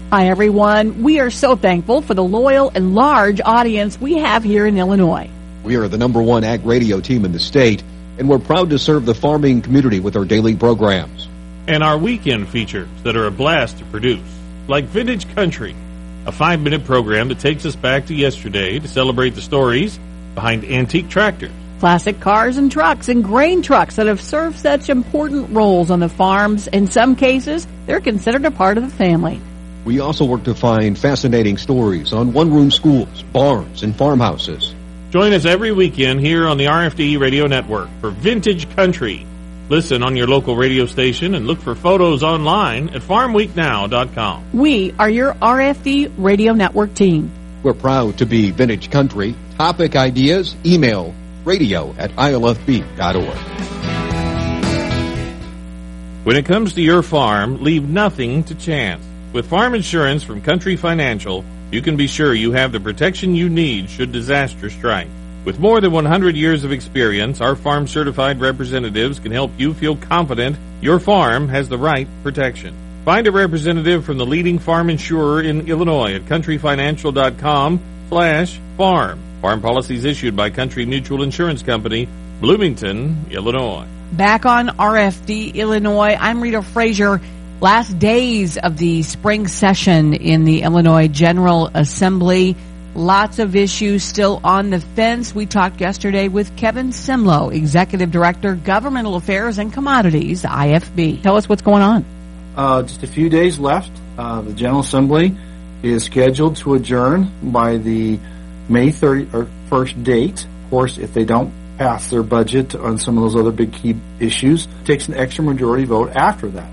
Hi, everyone. We are so thankful for the loyal and large audience we have here in Illinois. We are the #1 ag radio team in the state, and we're proud to serve the farming community with our daily programs. And our weekend features that are a blast to produce, like Vintage Country, a 5-minute program that takes us back to yesterday to celebrate the stories behind antique tractors. Classic cars and trucks and grain trucks that have served such important roles on the farms. In some cases, they're considered a part of the family. We also work to find fascinating stories on one-room schools, barns, and farmhouses. Join us every weekend here on the RFD Radio Network for Vintage Country. Listen on your local radio station and look for photos online at farmweeknow.com. We are your RFD Radio Network team. We're proud to be Vintage Country. Topic ideas, email radio@ilfb.org. When it comes to your farm, leave nothing to chance. With farm insurance from Country Financial, you can be sure you have the protection you need should disaster strike. With more than 100 years of experience, our farm-certified representatives can help you feel confident your farm has the right protection. Find a representative from the leading farm insurer in Illinois at countryfinancial.com/farm. Farm policies issued by Country Mutual Insurance Company, Bloomington, Illinois. Back on RFD Illinois, I'm Rita Frazier. Last days of the spring session in the Illinois General Assembly. Lots of issues still on the fence. We talked yesterday with Kevin Simlo, Executive Director, Governmental Affairs and Commodities, IFB. Tell us what's going on. Just a few days left. The General Assembly is scheduled to adjourn by the May 31st date. Of course, if they don't pass their budget on some of those other big key issues, it takes an extra majority vote after that.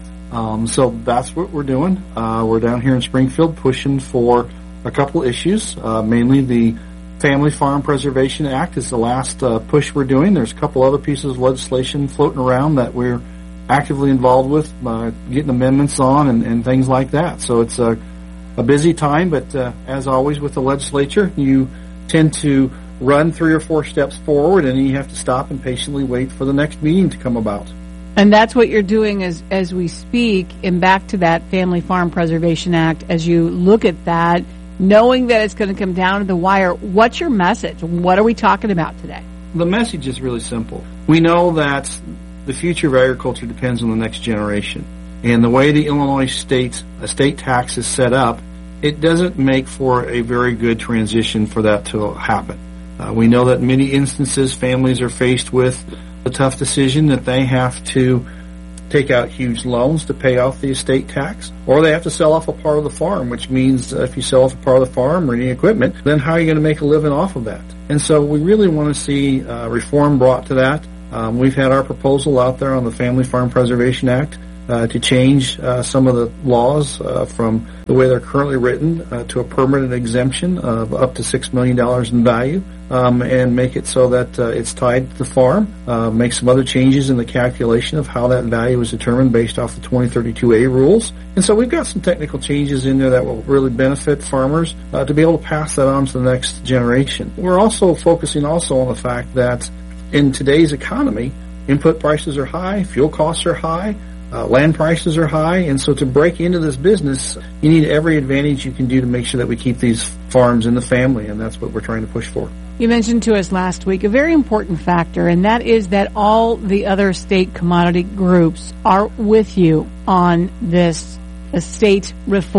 So that's what we're doing. We're down here in Springfield pushing for a couple issues, mainly the Family Farm Preservation Act is the last push we're doing. There's a couple other pieces of legislation floating around that we're actively involved with, getting amendments on and things like that. So it's a busy time, but as always with the legislature, you tend to run 3 or 4 steps forward, and then you have to stop and patiently wait for the next meeting to come about. And that's what you're doing as we speak. And back to that Family Farm Preservation Act, as you look at that, knowing that it's going to come down to the wire, what's your message? What are we talking about today? The message is really simple. We know that the future of agriculture depends on the next generation. And the way the Illinois state tax is set up, it doesn't make for a very good transition for that to happen. We know that in many instances families are faced with a tough decision that they have to take out huge loans to pay off the estate tax, or they have to sell off a part of the farm, which means if you sell off a part of the farm or any equipment, then how are you going to make a living off of that? And so we really want to see reform brought to that. We've had our proposal out there on the Family Farm Preservation Act to change some of the laws from the way they're currently written to a permanent exemption of up to $6 million in value, and make it so that it's tied to the farm, make some other changes in the calculation of how that value is determined based off the 2032A rules. And so we've got some technical changes in there that will really benefit farmers to be able to pass that on to the next generation. We're also focusing also on the fact that in today's economy, input prices are high, fuel costs are high, land prices are high, and so to break into this business, you need every advantage you can do to make sure that we keep these farms in the family, and that's what we're trying to push for. You mentioned to us last week a very important factor, and that is that all the other state commodity groups are with you on this state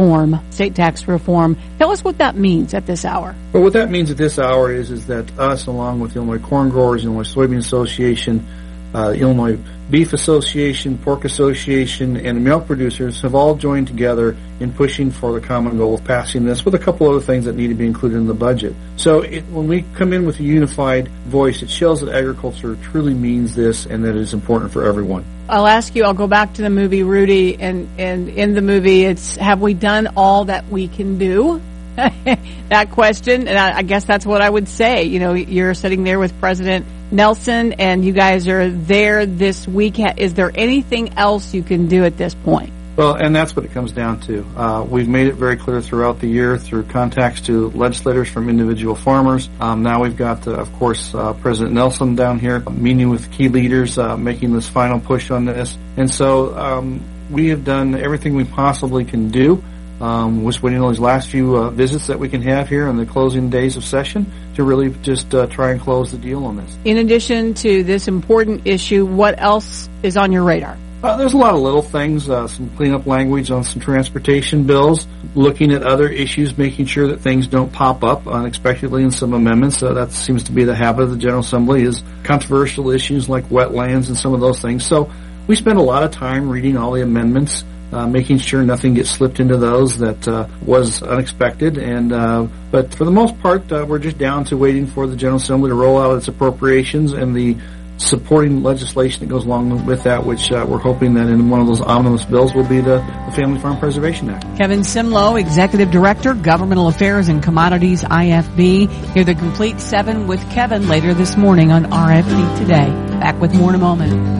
tax reform. Tell us what that means at this hour. Well, what that means at this hour is that us, along with the Illinois Corn Growers, Illinois Soybean Association, Illinois Beef Association, Pork Association, and the milk producers have all joined together in pushing for the common goal of passing this with a couple other things that need to be included in the budget. So when we come in with a unified voice, it shows that agriculture truly means this and that it is important for everyone. I'll go back to the movie Rudy, and in the movie it's, have we done all that we can do? That question, and I guess that's what I would say. You know, you're sitting there with President Nelson, and you guys are there this week. Is there anything else you can do at this point? Well, and that's what it comes down to. We've made it very clear throughout the year through contacts to legislators from individual farmers. Now we've got, of course, President Nelson down here meeting with key leaders, making this final push on this. And so we have done everything we possibly can do Just waiting on these last few visits that we can have here in the closing days of session to really just try and close the deal on this. In addition to this important issue, what else is on your radar? There's a lot of little things, some cleanup language on some transportation bills, looking at other issues, making sure that things don't pop up unexpectedly in some amendments. That seems to be the habit of the General Assembly, is controversial issues like wetlands and some of those things. So we spend a lot of time reading all the amendments, making sure nothing gets slipped into those that was unexpected. But for the most part, we're just down to waiting for the General Assembly to roll out its appropriations and the supporting legislation that goes along with that, which we're hoping that in one of those omnibus bills will be the Family Farm Preservation Act. Kevin Simlo, Executive Director, Governmental Affairs and Commodities, IFB. Hear the complete 7 with Kevin later this morning on RFD Today. Back with more in a moment.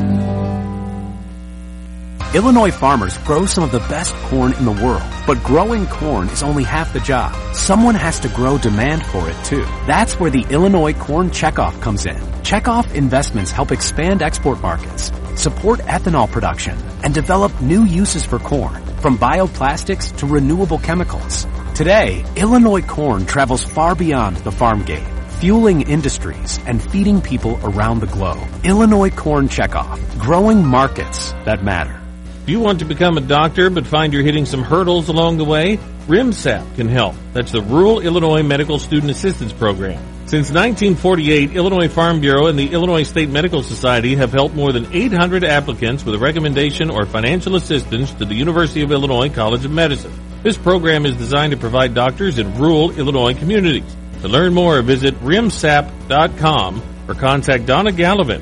Illinois farmers grow some of the best corn in the world, but growing corn is only half the job. Someone has to grow demand for it too. That's where the Illinois Corn Checkoff comes in. Checkoff investments help expand export markets, support ethanol production, and develop new uses for corn, from bioplastics to renewable chemicals. Today, Illinois corn travels far beyond the farm gate, fueling industries and feeding people around the globe. Illinois Corn Checkoff, growing markets that matter. If you want to become a doctor but find you're hitting some hurdles along the way, RIMSAP can help. That's the Rural Illinois Medical Student Assistance Program. Since 1948, Illinois Farm Bureau and the Illinois State Medical Society have helped more than 800 applicants with a recommendation or financial assistance to the University of Illinois College of Medicine. This program is designed to provide doctors in rural Illinois communities. To learn more, visit rimsap.com or contact Donna Gallivan,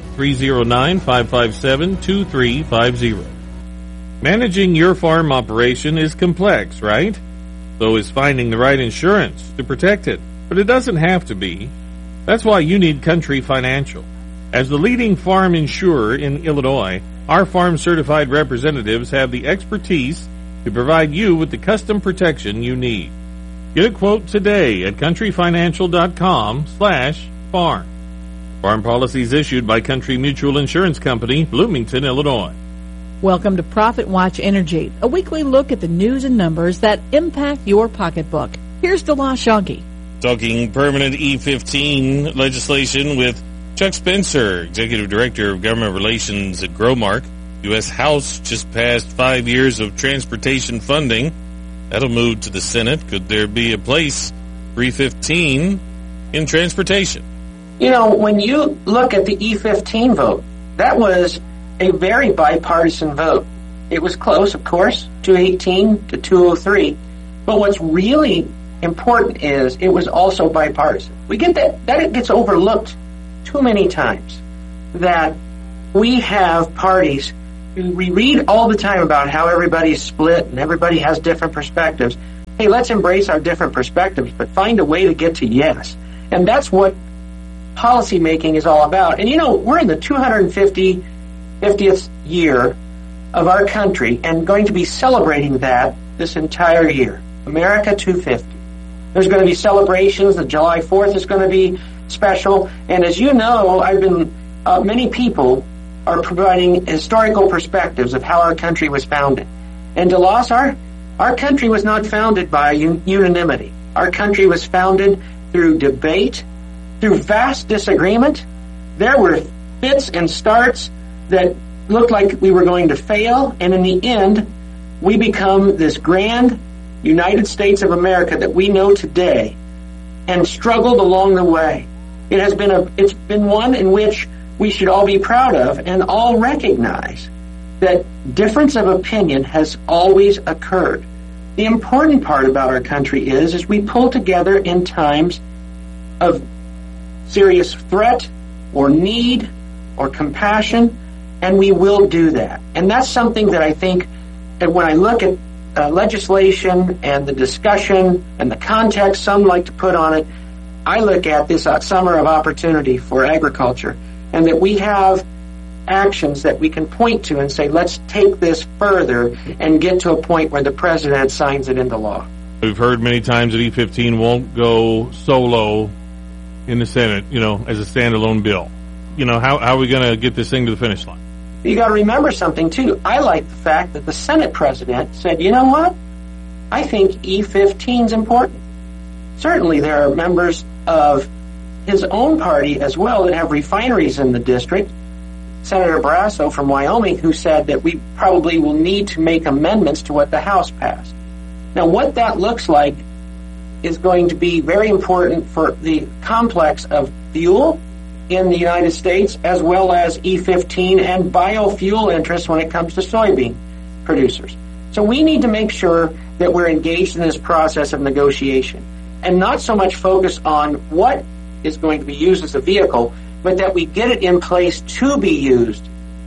309-557-2350. Managing your farm operation is complex, right? So is finding the right insurance to protect it. But it doesn't have to be. That's why you need Country Financial. As the leading farm insurer in Illinois, our farm-certified representatives have the expertise to provide you with the custom protection you need. Get a quote today at countryfinancial.com/farm. Farm policies issued by Country Mutual Insurance Company, Bloomington, Illinois. Welcome to Profit Watch Energy, a weekly look at the news and numbers that impact your pocketbook. Here's DeLa Shoggy. Talking permanent E15 legislation with Chuck Spencer, Executive Director of Government Relations at Growmark. U.S. House just passed 5 years of transportation funding. That'll move to the Senate. Could there be a place for E15 in transportation? You know, when you look at the E15 vote, that was a very bipartisan vote. It was close, of course, 218 to 203. But what's really important is it was also bipartisan. We get that it gets overlooked too many times, that we have parties who we read all the time about how everybody's split and everybody has different perspectives. Hey, let's embrace our different perspectives, but find a way to get to yes. And that's what policy making is all about. And you know, we're in the 250th year of our country and going to be celebrating that this entire year. America 250. There's going to be celebrations. The July 4th is going to be special. And as you know, many people are providing historical perspectives of how our country was founded. And DeLoss, our country was not founded by unanimity. Our country was founded through debate, through vast disagreement. There were fits and starts that looked like we were going to fail, and in the end, we become this grand United States of America that we know today, and struggled along the way. It's been one in which we should all be proud of and all recognize that difference of opinion has always occurred. The important part about our country is we pull together in times of serious threat or need or compassion, and we will do that. And that's something that I think that when I look at legislation and the discussion and the context some like to put on it, I look at this summer of opportunity for agriculture, and that we have actions that we can point to and say, let's take this further and get to a point where the president signs it into law. We've heard many times that E15 won't go solo in the Senate, as a standalone bill. How are we going to get this thing to the finish line? You got to remember something, too. I like the fact that the Senate president said, you know what? I think E15 is important. Certainly there are members of his own party as well that have refineries in the district. Senator Barrasso from Wyoming, who said that we probably will need to make amendments to what the House passed. Now, what that looks like is going to be very important for the complex of fuel in the United States, as well as E15 and biofuel interests when it comes to soybean producers. So we need to make sure that we're engaged in this process of negotiation and not so much focus on what is going to be used as a vehicle, but that we get it in place to be used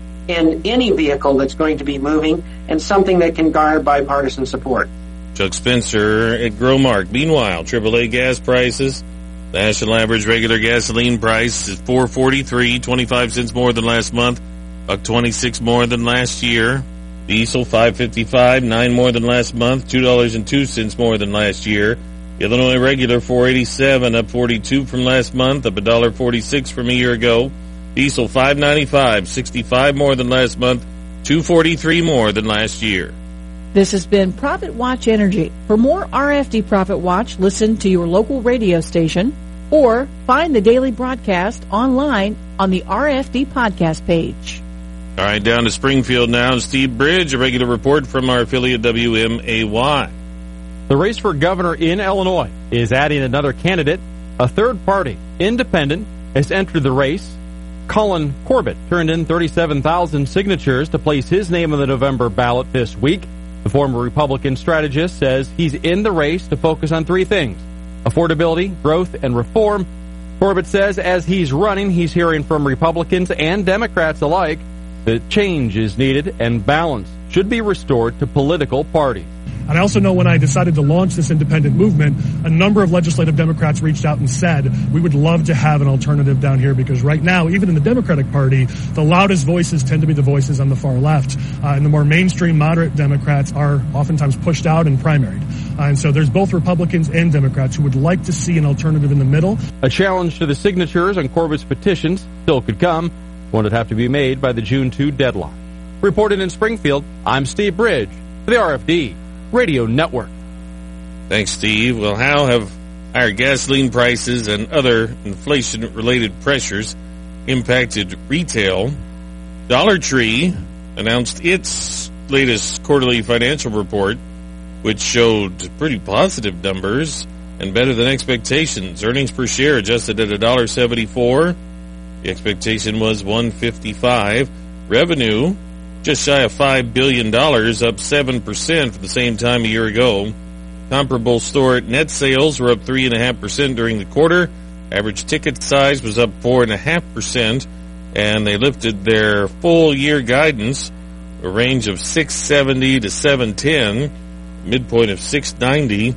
in any vehicle that's going to be moving and something that can garner bipartisan support. Chuck Spencer at Growmark. Meanwhile, AAA gas prices. The national average regular gasoline price is $4.43, 25 cents more than last month, $1.26 more than last year. Diesel $5.55, 9 more than last month, $2.02 more than last year. Illinois regular $4.87, up 42 from last month, up $1.46 from a year ago. Diesel $5.95, 65 more than last month, $2.43 more than last year. This has been Profit Watch Energy. For more RFD Profit Watch, listen to your local radio station or find the daily broadcast online on the RFD podcast page. All right, down to Springfield now. Steve Bridge, a regular report from our affiliate WMAY. The race for governor in Illinois is adding another candidate. A third party, independent, has entered the race. Colin Corbett turned in 37,000 signatures to place his name on the November ballot this week. The former Republican strategist says he's in the race to focus on three things: affordability, growth, and reform. Corbett says as he's running, he's hearing from Republicans and Democrats alike that change is needed and balance should be restored to political parties. And I also know when I decided to launch this independent movement, a number of legislative Democrats reached out and said, we would love to have an alternative down here, because right now, even in the Democratic Party, the loudest voices tend to be the voices on the far left. And the more mainstream moderate Democrats are oftentimes pushed out and primaried. And so there's both Republicans and Democrats who would like to see an alternative in the middle. A challenge to the signatures on Corbett's petitions still could come. One would have to be made by the June 2 deadline. Reporting in Springfield, I'm Steve Bridge for the RFD Radio Network. Thanks, Steve. Well, how have higher gasoline prices and other inflation-related pressures impacted retail? Dollar Tree announced its latest quarterly financial report, which showed pretty positive numbers and better than expectations. Earnings per share adjusted at $1.74. The expectation was $1.55. Revenue just shy of $5 billion, up 7% from the same time a year ago. Comparable store net sales were up 3.5% during the quarter. Average ticket size was up 4.5%, and they lifted their full year guidance, a range of $670 to $710, midpoint of $690.